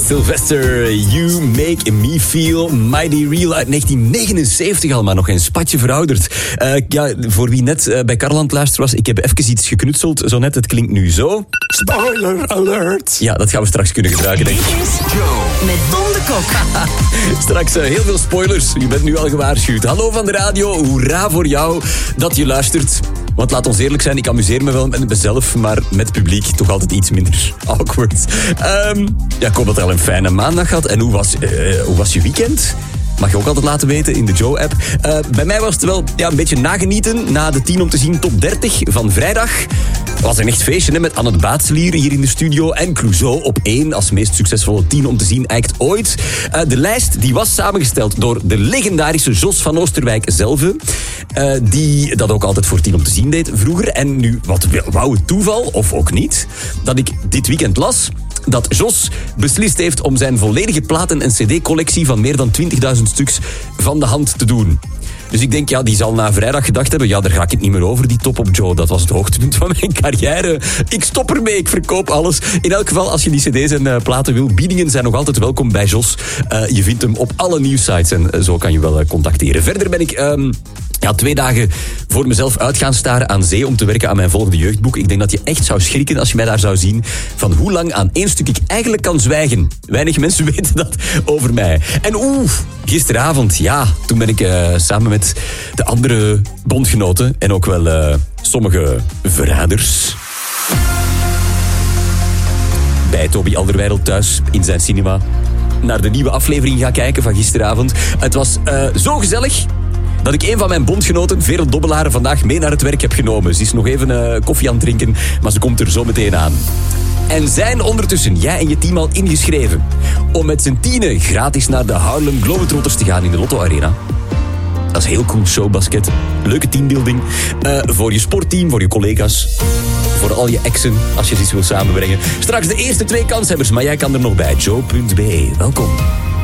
Sylvester, You Make Me Feel Mighty Real uit 1979 al, maar nog geen spatje verouderd. Voor wie net bij Karl aan het luisteren was, ik heb even iets geknutseld, zo net, het klinkt nu zo. Spoiler alert! Ja, dat gaan we straks kunnen gebruiken, denk ik. Dit is Joe met Don de Kok. Straks heel veel spoilers, je bent nu al gewaarschuwd. Hallo van de radio, hoera voor jou dat je luistert. Want laat ons eerlijk zijn, ik amuseer me wel met mezelf, maar met publiek toch altijd iets minder awkward. Ik hoop dat je al een fijne maandag had. En hoe was je weekend? Mag je ook altijd laten weten in de Joe-app. Bij mij was het wel een beetje nagenieten na de 10 om te zien top 30 van vrijdag. Het was een echt feestje met Anne Baatselier hier in de studio en Clouseau op 1 als meest succesvolle 10 om te zien act ooit. De lijst die was samengesteld door de legendarische Jos van Oosterwijk zelf, die dat ook altijd voor 10 om te zien deed vroeger. En nu, wat wou het toeval, of ook niet, dat ik dit weekend las dat Jos beslist heeft om zijn volledige platen- en cd-collectie van meer dan 20.000 stuks van de hand te doen. Dus ik denk, die zal na vrijdag gedacht hebben, daar ga ik het niet meer over, die top op Joe. Dat was het hoogtepunt van mijn carrière. Ik stop ermee, ik verkoop alles. In elk geval, als je die cd's en platen wil, biedingen zijn nog altijd welkom bij Jos. Je vindt hem op alle nieuwsites en zo kan je wel contacteren. Verder ben ik 2 dagen voor mezelf uit gaan staren aan zee om te werken aan mijn volgende jeugdboek. Ik denk dat je echt zou schrikken als je mij daar zou zien van hoe lang aan één stuk ik eigenlijk kan zwijgen. Weinig mensen weten dat over mij. En gisteravond, toen ben ik samen met de andere bondgenoten en ook wel sommige verraders bij Toby Alderweireld thuis in zijn cinema naar de nieuwe aflevering gaan kijken van gisteravond. Het was zo gezellig dat ik een van mijn bondgenoten, Veerle Dobbelaren, vandaag mee naar het werk heb genomen. Ze is nog even koffie aan het drinken, maar ze komt er zo meteen aan. En zijn ondertussen, jij en je team, al ingeschreven om met z'n 10 gratis naar de Harlem Globetrotters te gaan in de Lotto Arena. Dat is heel cool, showbasket. Leuke teambuilding. Voor je sportteam, voor je collega's. Voor al je exen, als je ze iets wil samenbrengen. Straks de eerste 2 kanshebbers, maar jij kan er nog bij. Joe.be. Welkom.